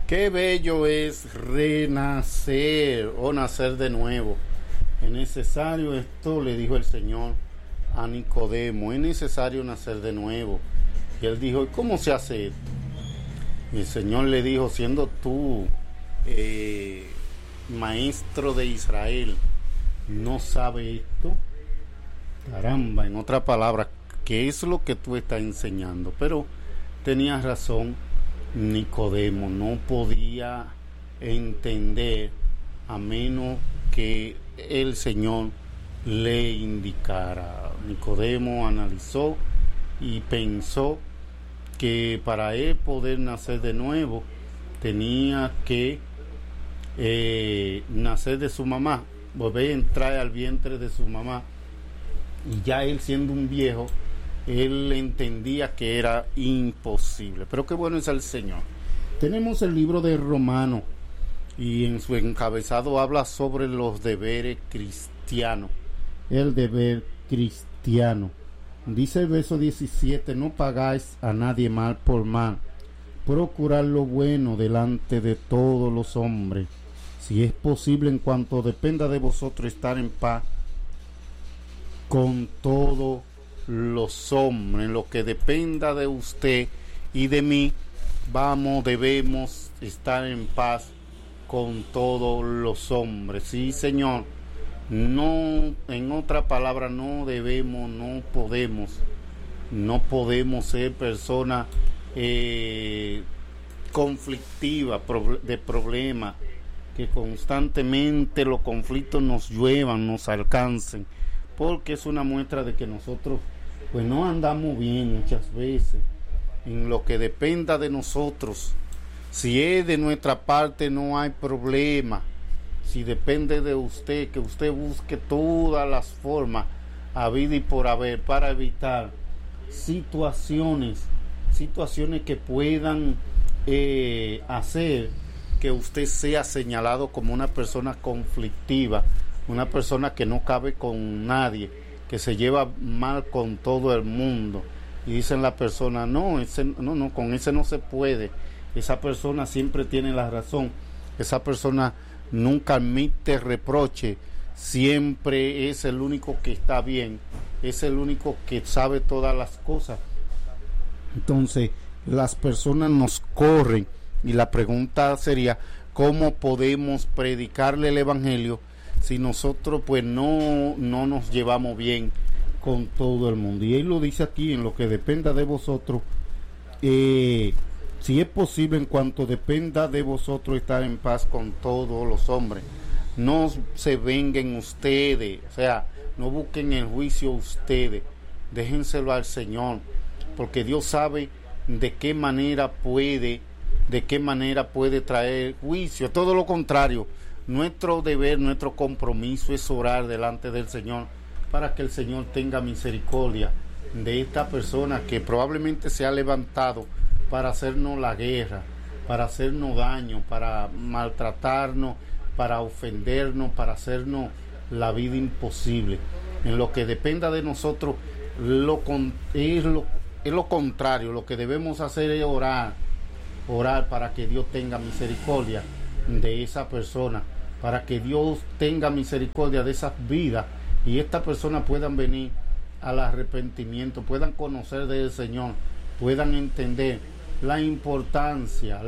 Qué bello es renacer o nacer de nuevo. Es necesario esto, le dijo el Señor a Nicodemo, es necesario nacer de nuevo. Y él dijo, ¿cómo se hace esto? Y el Señor le dijo, siendo tú maestro de Israel, ¿no sabe esto? Caramba, en otra palabra, ¿qué es lo que tú estás enseñando? Pero tenías razón, Nicodemo no podía entender a menos que el Señor le indicara. Nicodemo analizó y pensó que para él poder nacer de nuevo tenía que nacer de su mamá, volver a entrar al vientre de su mamá, y ya él siendo un viejo, él entendía que era imposible. Pero qué bueno es el Señor. Tenemos el libro de Romanos y en su encabezado habla sobre los deberes cristianos. El deber cristiano. Dice el verso 17, no pagáis a nadie mal por mal, procurad lo bueno delante de todos los hombres, si es posible en cuanto dependa de vosotros estar en paz con todos los hombres. En lo que dependa de usted y de mí, debemos estar en paz con todos los hombres. Sí, Señor. No, en otra palabra, no podemos ser personas conflictivas, de problemas, que constantemente los conflictos nos lluevan, nos alcancen, porque es una muestra de que nosotros pues no andamos bien muchas veces. En lo que dependa de nosotros, si es de nuestra parte, no hay problema. Si depende de usted, que usted busque todas las formas habidas y por haber para evitar situaciones que puedan hacer que usted sea señalado como una persona conflictiva, una persona que no cabe con nadie, que se lleva mal con todo el mundo. Y dicen la persona, no, con ese no se puede. Esa persona siempre tiene la razón. Esa persona nunca admite reproche, siempre es el único que está bien, es el único que sabe todas las cosas. Entonces las personas nos corren y la pregunta sería, ¿cómo podemos predicarle el evangelio si nosotros pues no nos llevamos bien con todo el mundo? Y él lo dice aquí, en lo que dependa de vosotros, si es posible en cuanto dependa de vosotros estar en paz con todos los hombres. No se vengan ustedes, o sea, no busquen el juicio ustedes, déjenselo al Señor, porque Dios sabe de qué manera puede traer juicio. Todo lo contrario, nuestro deber, nuestro compromiso es orar delante del Señor para que el Señor tenga misericordia de esta persona que probablemente se ha levantado para hacernos la guerra, para hacernos daño, para maltratarnos, para ofendernos, para hacernos la vida imposible. En lo que dependa de nosotros, es lo contrario. Lo que debemos hacer es orar para que Dios tenga misericordia de esa persona, para que Dios tenga misericordia de esas vidas y estas personas puedan venir al arrepentimiento, puedan conocer del Señor, puedan entender la importancia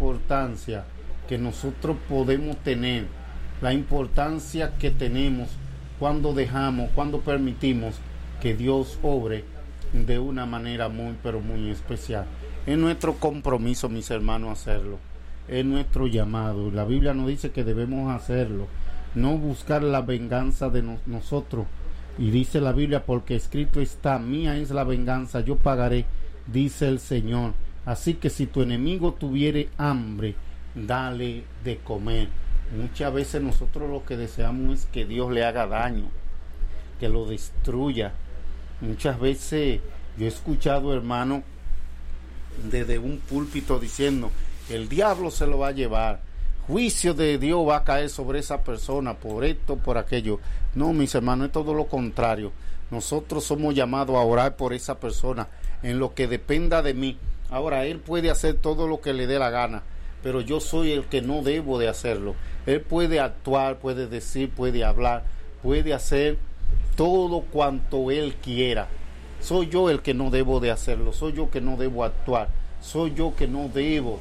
que nosotros podemos tener, la importancia que tenemos cuando permitimos que Dios obre de una manera muy, pero muy especial. Es nuestro compromiso, mis hermanos, hacerlo. Es nuestro llamado. La Biblia nos dice que debemos hacerlo, no buscar la venganza de nosotros. Y dice la Biblia, porque escrito está, mía es la venganza, yo pagaré, dice el Señor. Así que si tu enemigo tuviere hambre, dale de comer. Muchas veces nosotros lo que deseamos es que Dios le haga daño, que lo destruya. Muchas veces yo he escuchado, hermano, desde un púlpito diciendo, el diablo se lo va a llevar, juicio de Dios va a caer sobre esa persona por esto, por aquello. No, mis hermanos, es todo lo contrario. Nosotros somos llamados a orar por esa persona en lo que dependa de mí. Ahora, él puede hacer todo lo que le dé la gana, pero yo soy el que no debo de hacerlo. Él puede actuar, puede decir, puede hablar, puede hacer todo cuanto Él quiera. Soy yo el que no debo de hacerlo, soy yo que no debo actuar, soy yo que no debo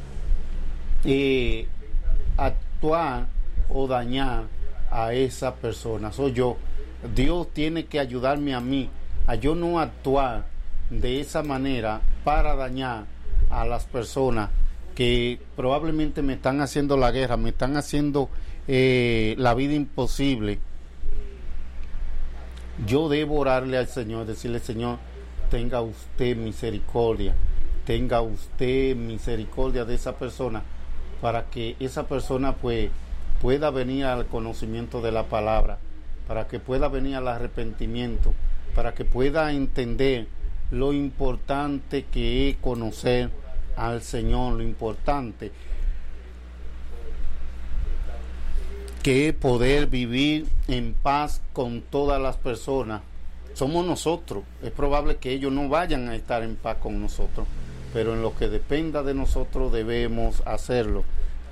actuar o dañar a esa persona, soy yo. Dios tiene que ayudarme a mí a yo no actuar de esa manera para dañar a las personas que probablemente me están haciendo la guerra, me están haciendo la vida imposible. Yo debo orarle al Señor, decirle: Señor, tenga usted misericordia de esa persona, para que esa persona pues pueda venir al conocimiento de la palabra, para que pueda venir al arrepentimiento, para que pueda entender lo importante que es conocer al Señor, lo importante que es poder vivir en paz con todas las personas. Somos nosotros, es probable que ellos no vayan a estar en paz con nosotros, pero en lo que dependa de nosotros debemos hacerlo.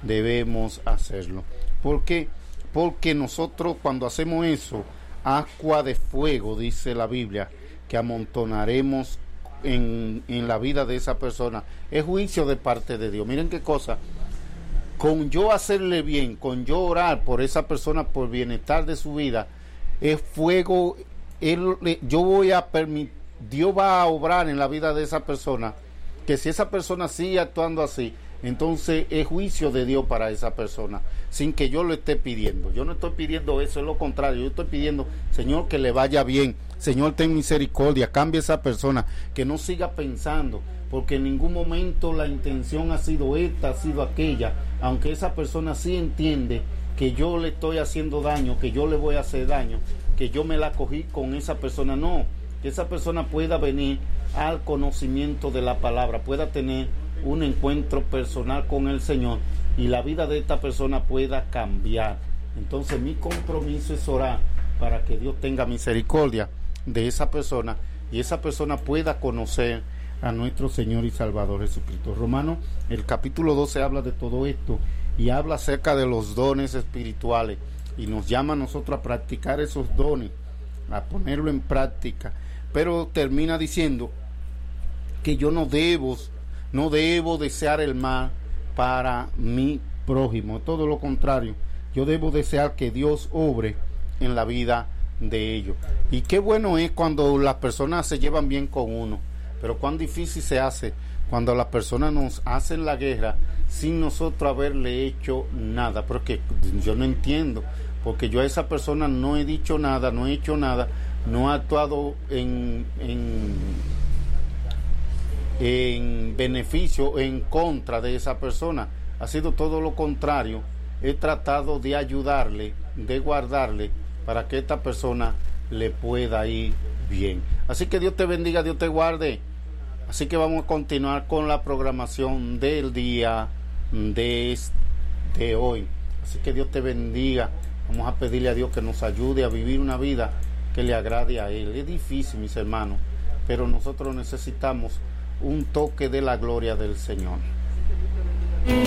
¿Por qué? Porque nosotros, cuando hacemos eso, agua de fuego, dice la Biblia, que amontonaremos en la vida de esa persona. Es juicio de parte de Dios. Miren qué cosa. Con yo hacerle bien, con yo orar por esa persona, por bienestar de su vida, es fuego. Yo voy a permitir, Dios va a obrar en la vida de esa persona, que si esa persona sigue actuando así, entonces es juicio de Dios para esa persona, sin que yo lo esté pidiendo. Yo no estoy pidiendo eso, es lo contrario. Yo estoy pidiendo: Señor, que le vaya bien, Señor, ten misericordia, cambie esa persona, que no siga pensando, porque en ningún momento la intención ha sido esta, ha sido aquella, aunque esa persona sí entiende que yo le estoy haciendo daño, que yo le voy a hacer daño, que yo me la cogí con esa persona. No, que esa persona pueda venir al conocimiento de la palabra, pueda tener un encuentro personal con el Señor y la vida de esta persona pueda cambiar. Entonces mi compromiso es orar para que Dios tenga misericordia de esa persona y esa persona pueda conocer a nuestro Señor y Salvador Jesucristo. Romanos, el capítulo 12 habla de todo esto y habla acerca de los dones espirituales y nos llama a nosotros a practicar esos dones, a ponerlo en práctica, pero termina diciendo que yo no debo desear el mal para mi prójimo, todo lo contrario, yo debo desear que Dios obre en la vida de ellos. Y qué bueno es cuando las personas se llevan bien con uno, pero cuán difícil se hace cuando las personas nos hacen la guerra sin nosotros haberle hecho nada. Porque yo no entiendo, porque yo a esa persona no he dicho nada, no he hecho nada, no he actuado en beneficio, en contra de esa persona. Ha sido todo lo contrario. He tratado de ayudarle, de guardarle, para que esta persona le pueda ir bien. Así que Dios te bendiga, Dios te guarde. Así que vamos a continuar con la programación del día de hoy. Así que Dios te bendiga. Vamos a pedirle a Dios que nos ayude a vivir una vida que le agrade a Él. Es difícil, mis hermanos, pero nosotros necesitamos un toque de la gloria del Señor.